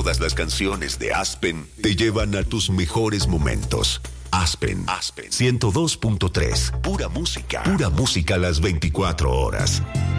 Todas las canciones de Aspen te llevan a tus mejores momentos. Aspen 102.3. Pura música. Pura música a las 24 horas.